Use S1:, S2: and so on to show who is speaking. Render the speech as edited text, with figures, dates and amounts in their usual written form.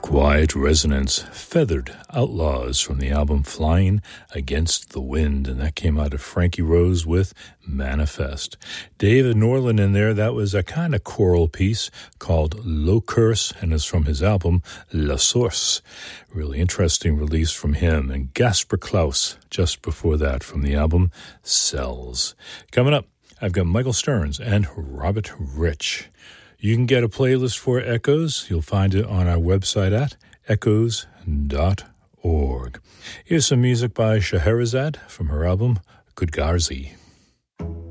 S1: Quiet Resonance, Feathered Outlaws from the album Flying Against the Wind, and that came out of Frankie Rose with Manifest. David Norland in there, that was a kind of choral piece called Low Curse, and it's from his album La Source. Really interesting release from him. And Gasper Klaus just before that from the album Cells. Coming up, I've got Michael Stearns and Robert Rich. You can get a playlist for Echoes. You'll find it on our website at echoes.org. Here's some music by Scheherazade from her album Gudgarzi.